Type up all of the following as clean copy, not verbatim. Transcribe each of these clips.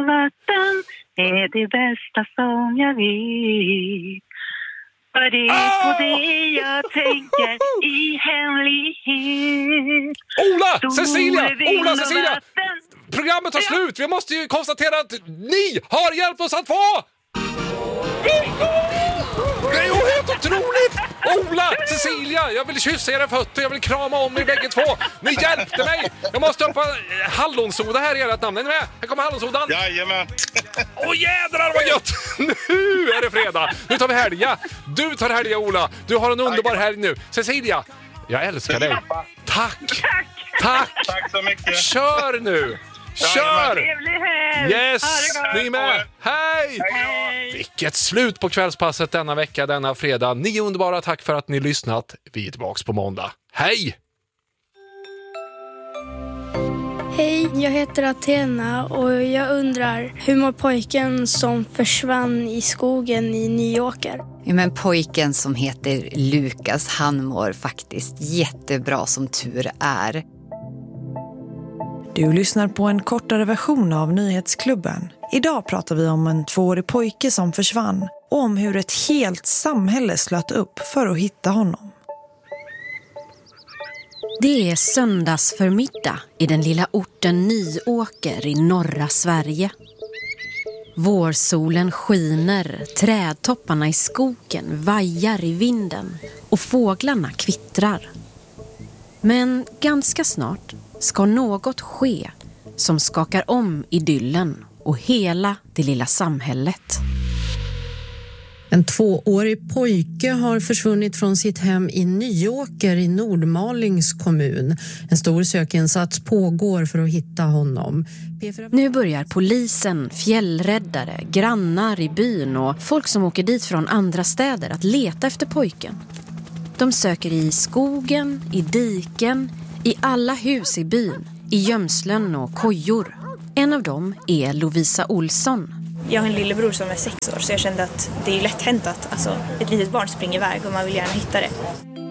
vatten är det bästa som jag vet. För det är på det jag tänker i hemlighet. Cecilia! Programmet tar slut. Vi måste ju konstatera att ni har hjälpt oss att få... Det är ju helt otroligt! Ola, Cecilia, jag vill kyssa era fötter, jag vill krama om er bägge två. Ni hjälpte mig! Jag måste upp hallonsoda här i ert namn. Är ni med? Här kommer hallonsodan. Jajamän. Jädrar vad gött! Nu är det fredag. Nu tar vi helga. Du tar helga, Ola. Du har en underbar helg nu. Cecilia, jag älskar dig. Tack så mycket. Kör nu. Kör! Trevlig helg! Yes, ni med! Hej! Vilket slut på kvällspasset denna vecka, denna fredag. Ni är underbara, tack för att ni lyssnat. Vi är tillbaka på måndag. Hej! Hej, jag heter Athena och jag undrar, hur mår pojken som försvann i skogen i Nyåker? Ja, men pojken som heter Lukas, han mår faktiskt jättebra som tur är. Du lyssnar på en kortare version av Nyhetsklubben. Idag pratar vi om en 2-årig pojke som försvann och om hur ett helt samhälle slöt upp för att hitta honom. Det är söndagsförmiddag i den lilla orten Nyåker i norra Sverige. Vårsolen skiner, trädtopparna i skogen vajar i vinden och fåglarna kvittrar. Men ganska snart ska något ske som skakar om idyllen och hela det lilla samhället. En 2-årig pojke har försvunnit från sitt hem i Nyåker i Nordmalings kommun. En stor sökinsats pågår för att hitta honom. Nu börjar polisen, fjällräddare, grannar i byn och folk som åker dit från andra städer att leta efter pojken. De söker i skogen, i diken, i alla hus i byn, i gömslen och kojor. En av dem är Lovisa Olsson. Jag har en lillebror som är 6 år så jag kände att det är lätt hänt att ett litet barn springer iväg och man vill gärna hitta det.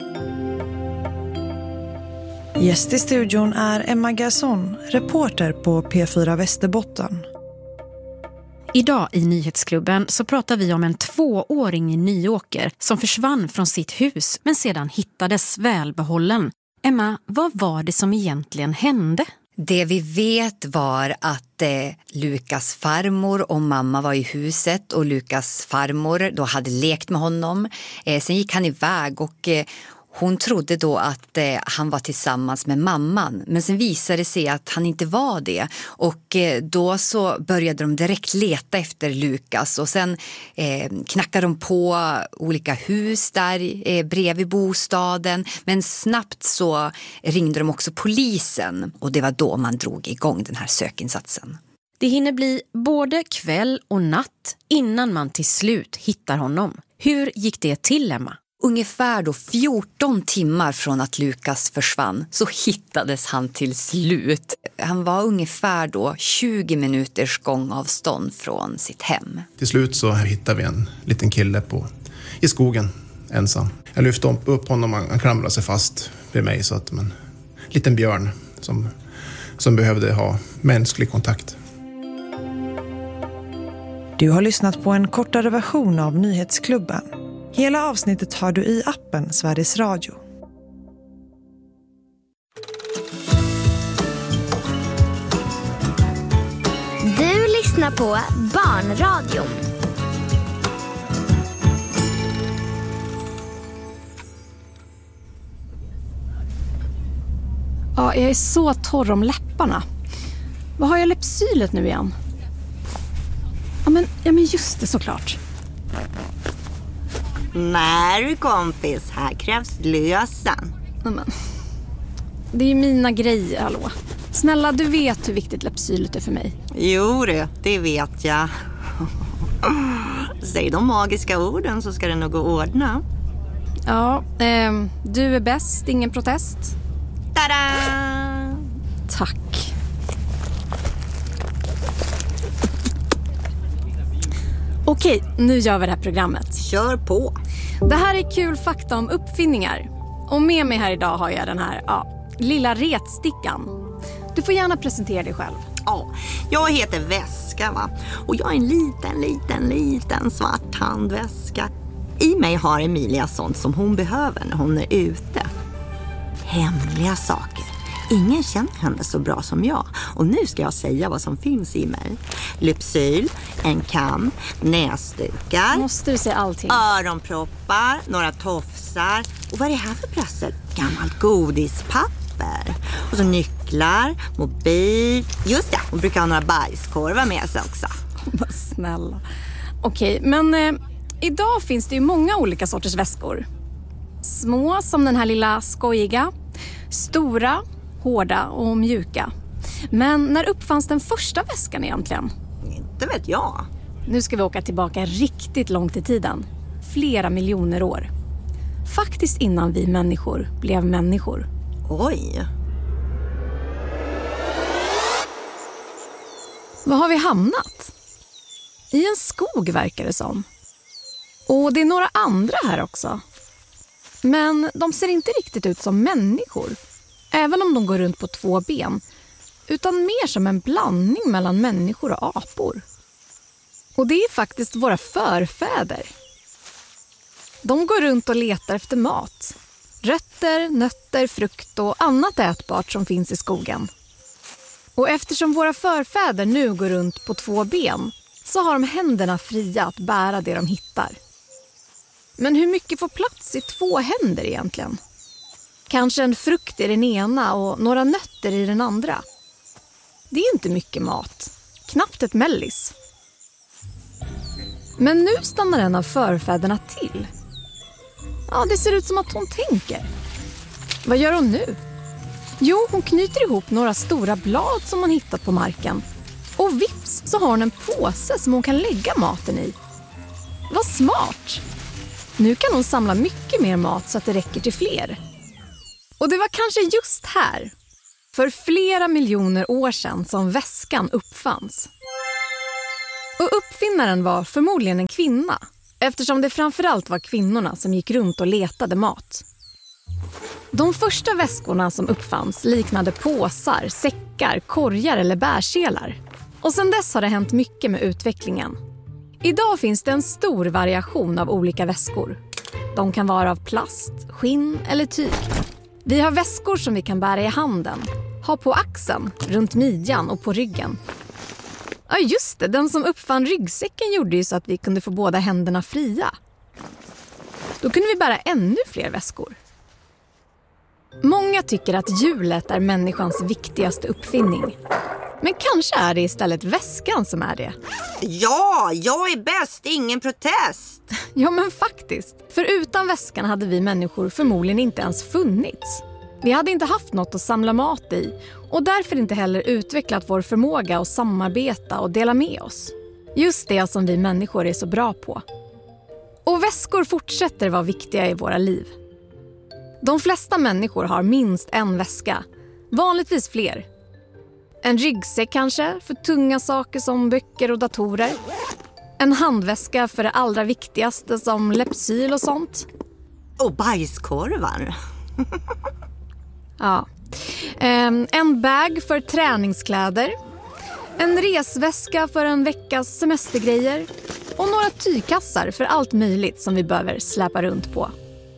Gäst i studion är Emma Gasson, reporter på P4 Västerbotten. Idag i Nyhetsklubben så pratar vi om en 2-åring i Nyåker som försvann från sitt hus men sedan hittades välbehållen. Emma, vad var det som egentligen hände? Det vi vet var att Lukas farmor och mamma var i huset och Lukas farmor då hade lekt med honom. Sen gick han iväg och hon trodde då att han var tillsammans med mamman. Men sen visade det sig att han inte var det. Och då så började de direkt leta efter Lukas. Och sen knackade de på olika hus där bredvid bostaden. Men snabbt så ringde de också polisen. Och det var då man drog igång den här sökinsatsen. Det hinner bli både kväll och natt innan man till slut hittar honom. Hur gick det till, Emma? Ungefär då 14 timmar från att Lukas försvann så hittades han till slut. Han var ungefär då 20 minuters gångavstånd från sitt hem. Till slut så hittade vi en liten kille i skogen ensam. Jag lyfte upp honom och han klamrade sig fast vid mig så att en liten björn som behövde ha mänsklig kontakt. Du har lyssnat på en kortare version av Nyhetsklubben. Hela avsnittet har du i appen Sveriges Radio. Du lyssnar på Barnradion. Ja, jag är så torr om läpparna. Vad har jag läppsylet nu igen? Ja men just det, såklart. Nej kompis, här krävs lösen. Men, det är ju mina grejer, hallå. Snälla, du vet hur viktigt läppsylet är för mig. Jo det vet jag. Säg de magiska orden så ska det nog gå ordna. Ja, du är bäst, ingen protest. Tada! Tack. Okej, nu gör vi det här programmet. Kör på. Det här är kul fakta om uppfinningar. Och med mig här idag har jag den här lilla retstickan. Du får gärna presentera dig själv. Ja, jag heter Väska va. Och jag är en liten svart handväska. I mig har Emilia sånt som hon behöver när hon är ute. Hemliga saker. Ingen känner henne så bra som jag. Och nu ska jag säga vad som finns i mig. Lypsyl, en kam, näsdukar. Måste du säga allting? Öronproppar, några tofsar. Och vad är det här för prassel? Gammalt godispapper. Och så nycklar, mobil. Just det, hon brukar ha några bajskorvar med sig också. Vad snälla. Okej, men idag finns det ju många olika sorters väskor. Små som den här lilla skojiga. Stora, hårda och mjuka. Men när uppfanns den första väskan egentligen? Inte vet jag. Nu ska vi åka tillbaka riktigt långt i tiden. Flera miljoner år. Faktiskt innan vi människor blev människor. Oj. Var har vi hamnat? I en skog verkar det som. Och det är några andra här också. Men de ser inte riktigt ut som människor. Även om de går runt på 2 ben. Utan mer som en blandning mellan människor och apor. Och det är faktiskt våra förfäder. De går runt och letar efter mat. Rötter, nötter, frukt och annat ätbart som finns i skogen. Och eftersom våra förfäder nu går runt på 2 ben så har de händerna fria att bära det de hittar. Men hur mycket får plats i 2 händer egentligen? Kanske en frukt i den ena och några nötter i den andra. Det är inte mycket mat. Knappt ett mellis. Men nu stannar en av förfäderna till. Ja, det ser ut som att hon tänker. Vad gör hon nu? Jo, hon knyter ihop några stora blad som hon hittat på marken. Och vips så har hon en påse som hon kan lägga maten i. Vad smart! Nu kan hon samla mycket mer mat så att det räcker till fler. Och det var kanske just här, för flera miljoner år sedan, som väskan uppfanns. Och uppfinnaren var förmodligen en kvinna, eftersom det framförallt var kvinnorna som gick runt och letade mat. De första väskorna som uppfanns liknade påsar, säckar, korgar eller bärselar. Och sedan dess har det hänt mycket med utvecklingen. Idag finns det en stor variation av olika väskor. De kan vara av plast, skinn eller tyg. Vi har väskor som vi kan bära i handen, ha på axeln, runt midjan och på ryggen. Ja just det, den som uppfann ryggsäcken gjorde ju så att vi kunde få båda händerna fria. Då kunde vi bära ännu fler väskor. Många tycker att hjulet är människans viktigaste uppfinning. Men kanske är det istället väskan som är det. Ja, jag är bäst, ingen protest. Ja men faktiskt, för utan väskan hade vi människor förmodligen inte ens funnits. Vi hade inte haft något att samla mat i och därför inte heller utvecklat vår förmåga att samarbeta och dela med oss. Just det som vi människor är så bra på. Och väskor fortsätter vara viktiga i våra liv. De flesta människor har minst en väska, vanligtvis fler. En ryggsäck kanske, för tunga saker som böcker och datorer. En handväska för det allra viktigaste som Lypsyl och sånt. Och bajskorvar. Ja. En bag för träningskläder. En resväska för en veckas semestergrejer. Och några tygkassar för allt möjligt som vi behöver släpa runt på.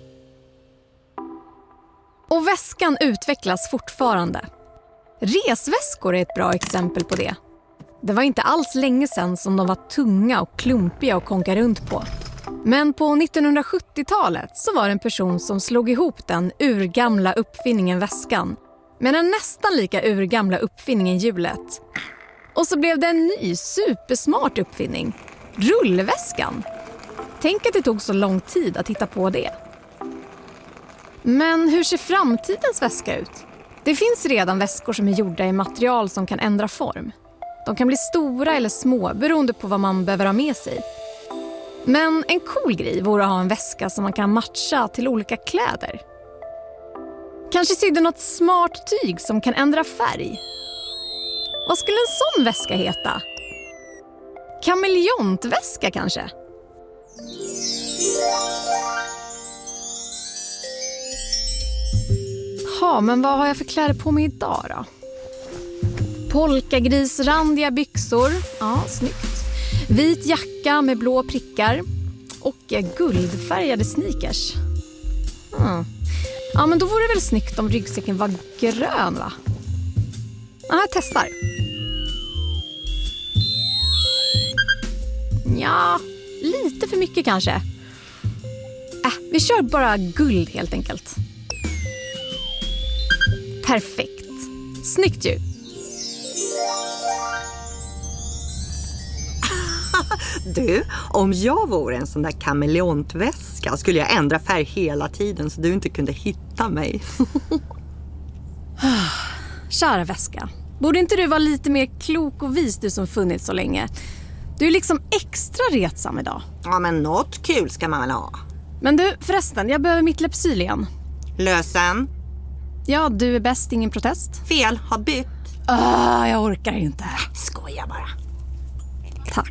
Och väskan utvecklas fortfarande. Resväskor är ett bra exempel på det. Det var inte alls länge sedan som de var tunga och klumpiga att konka runt på. Men på 1970-talet så var det en person som slog ihop den urgamla uppfinningen väskan med den nästan lika urgamla uppfinningen hjulet. Och så blev det en ny supersmart uppfinning, rullväskan. Tänk att det tog så lång tid att hitta på det. Men hur ser framtidens väska ut? Det finns redan väskor som är gjorda i material som kan ändra form. De kan bli stora eller små beroende på vad man behöver ha med sig. Men en cool grej vore att ha en väska som man kan matcha till olika kläder. Kanske sydde något smart tyg som kan ändra färg. Vad skulle en sån väska heta? Kameleontväska kanske? Ja, men vad har jag för kläder på mig idag då? Polkagrisrandiga byxor. Ja, snyggt. Vit jacka med blå prickar. Och guldfärgade sneakers. Ja, men då vore det väl snyggt om ryggsäcken var grön, va? Ja, jag testar. Ja, lite för mycket kanske. Vi kör bara guld helt enkelt. Perfekt. Snyggt ju. Du, om jag vore en sån där kameleontväska skulle jag ändra färg hela tiden så du inte kunde hitta mig. Kära väska, borde inte du vara lite mer klok och vis, du som funnits så länge? Du är liksom extra retsam idag. Ja, men något kul ska man väl ha. Men du, förresten, jag behöver mitt Lypsyl igen. Lösen? Ja, du är bäst, ingen protest. Fel, har bytt. Jag orkar inte. Skoja bara. Tack.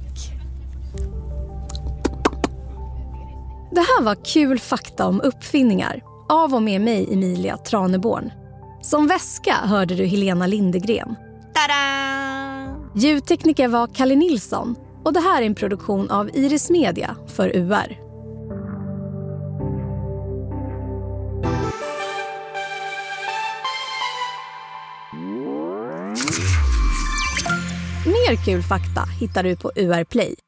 Det här var kul fakta om uppfinningar av och med mig, Emilia Traneborn. Som väska hörde du Helena Lindegren. Tada! Ljudtekniker var Kalle Nilsson och det här är en produktion av Iris Media för UR. Mer kul fakta hittar du på UR Play.